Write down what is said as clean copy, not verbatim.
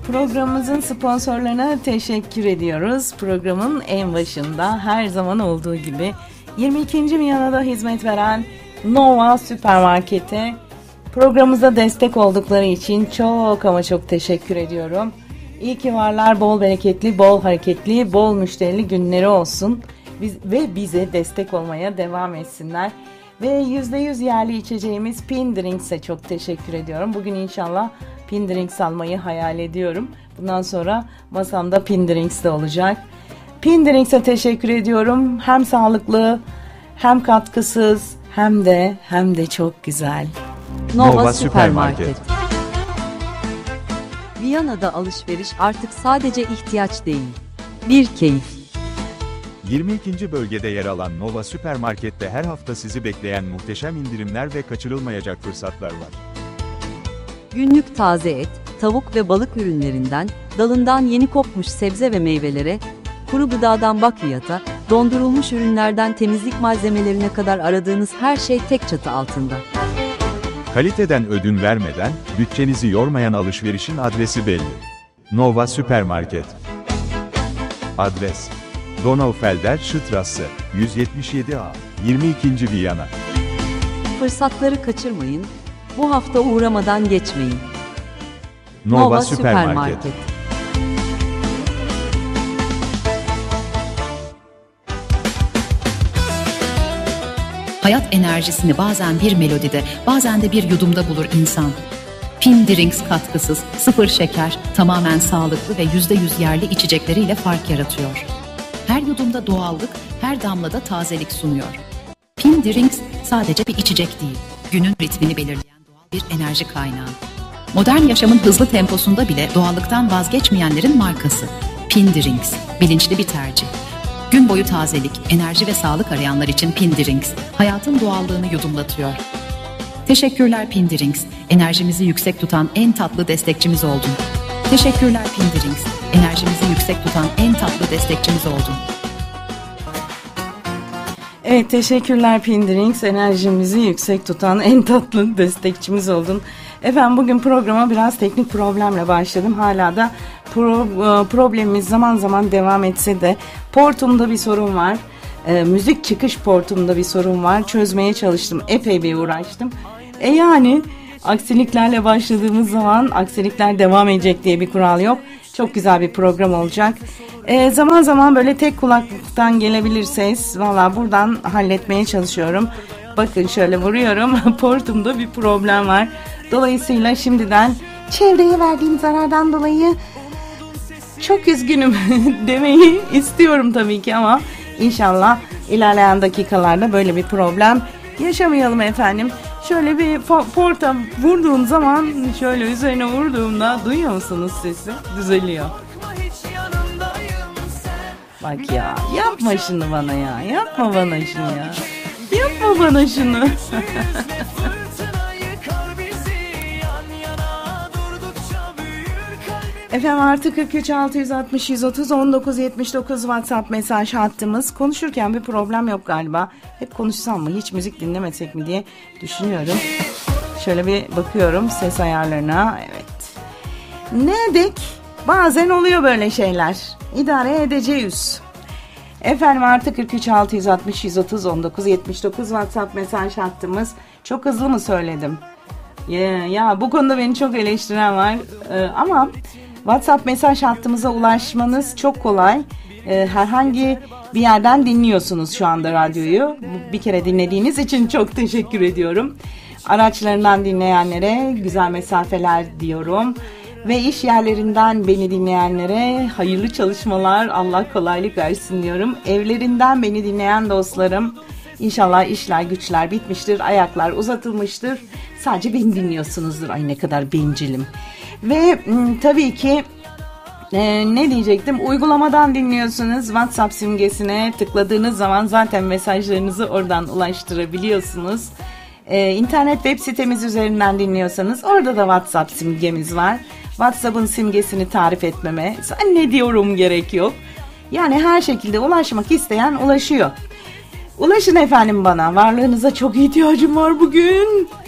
Programımızın sponsorlarına teşekkür ediyoruz. Programın en başında her zaman olduğu gibi 22. Viyana'da hizmet veren Nova Süpermarket'e programımıza destek oldukları için çok ama çok teşekkür ediyorum. İyi ki varlar, bol bereketli, bol hareketli, bol müşterili günleri olsun ve bize destek olmaya devam etsinler. Ve %100 yerli içeceğimiz Pin Drinks'e çok teşekkür ediyorum. Bugün inşallah Pin Drinks almayı hayal ediyorum. Bundan sonra masamda Pin Drinks de olacak. Pin Drinks'e teşekkür ediyorum. Hem sağlıklı, hem katkısız, hem de çok güzel. Nova Süpermarket. Viyana'da alışveriş artık sadece ihtiyaç değil, bir keyif. 22. bölgede yer alan Nova Süpermarket'te her hafta sizi bekleyen muhteşem indirimler ve kaçırılmayacak fırsatlar var. Günlük taze et, tavuk ve balık ürünlerinden, dalından yeni kopmuş sebze ve meyvelere, kuru gıdadan bakliyata, dondurulmuş ürünlerden temizlik malzemelerine kadar aradığınız her şey tek çatı altında. Kaliteden ödün vermeden, bütçenizi yormayan alışverişin adresi belli. Nova Süpermarket. Adres: Donaufelder Straße, 177A, 22. Viyana. Fırsatları kaçırmayın, bu hafta uğramadan geçmeyin. Nova Süpermarket. Hayat enerjisini bazen bir melodide, bazen de bir yudumda bulur insan. Pin Drinks katkısız, sıfır şeker, tamamen sağlıklı ve %100 yerli içecekleriyle fark yaratıyor. Her yudumda doğallık, her damlada tazelik sunuyor. Pin Drinks sadece bir içecek değil, günün ritmini belirleyen doğal bir enerji kaynağı. Modern yaşamın hızlı temposunda bile doğallıktan vazgeçmeyenlerin markası. Pin Drinks, bilinçli bir tercih. Gün boyu tazelik, enerji ve sağlık arayanlar için Pin Drinks, hayatın doğallığını yudumlatıyor. Teşekkürler Pin Drinks, enerjimizi yüksek tutan en tatlı destekçimiz oldun. Teşekkürler Pin Drinks, enerjimizi yüksek tutan en tatlı destekçimiz oldun. Evet, teşekkürler Pin Drinks, enerjimizi yüksek tutan en tatlı destekçimiz oldun. Efendim, bugün programa biraz teknik problemle başladım. Hala da problemimiz zaman zaman devam etse de portumda bir sorun var. Müzik çıkış portumda bir sorun var. Çözmeye çalıştım. Epey bir uğraştım. Yani aksiliklerle başladığımız zaman aksilikler devam edecek diye bir kural yok. Çok güzel bir program olacak. Zaman zaman böyle tek kulaklıktan gelebilir ses. Valla buradan halletmeye çalışıyorum. Bakın şöyle vuruyorum. Portumda bir problem var. Dolayısıyla şimdiden çevreye verdiğim zarardan dolayı çok üzgünüm demeyi istiyorum tabii ki, ama inşallah ilerleyen dakikalarda böyle bir problem yaşamayalım efendim. Şöyle bir porta vurduğum zaman, şöyle üzerine vurduğumda duyuyor musunuz sesi? Düzeliyor. Bak ya, yapma şunu bana ya. Yapma bana şunu ya. Yapma bana şunu. Efendim, artı 43 660 130 19 79 WhatsApp mesaj hattımız. Konuşurken bir problem yok galiba. Hep konuşsam mı, hiç müzik dinlemesek mi diye düşünüyorum. Şöyle bir bakıyorum ses ayarlarına. Evet. Ne dek? Bazen oluyor böyle şeyler. İdare edeceğiz. Efendim, artı 43 660 130 19 79 WhatsApp mesaj hattımız. Çok hızlı mı söyledim? Ya bu konuda beni çok eleştiren var. Ama WhatsApp mesaj hattımıza ulaşmanız çok kolay. Herhangi bir yerden dinliyorsunuz şu anda radyoyu. Bir kere dinlediğiniz için çok teşekkür ediyorum. Araçlarından dinleyenlere güzel mesafeler diyorum. Ve iş yerlerinden beni dinleyenlere hayırlı çalışmalar, Allah kolaylık versin diyorum. Evlerinden beni dinleyen dostlarım, İnşallah işler güçler bitmiştir, ayaklar uzatılmıştır. Sadece beni dinliyorsunuzdur. Ay ne kadar bencilim. Ve tabii ki ne diyecektim? Uygulamadan dinliyorsunuz. WhatsApp simgesine tıkladığınız zaman zaten mesajlarınızı oradan ulaştırabiliyorsunuz. İnternet web sitemiz üzerinden dinliyorsanız orada da WhatsApp simgemiz var. WhatsApp'ın simgesini tarif etmeme zannediyorum gerek yok. Yani her şekilde ulaşmak isteyen ulaşıyor. Ulaşın efendim bana. Varlığınıza çok ihtiyacım var bugün.